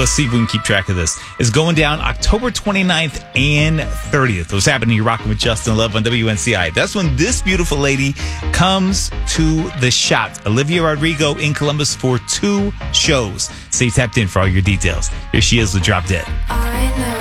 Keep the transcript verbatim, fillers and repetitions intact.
let's see if we can keep track of this. It's going down October twenty-ninth and thirtieth. What's happening? You're rocking with Justin Love on W N C I. That's when this beautiful lady comes to the shot. Olivia Rodrigo in Columbus for two shows. Stay tapped in for all your details. Here she is with Drop Dead. I know.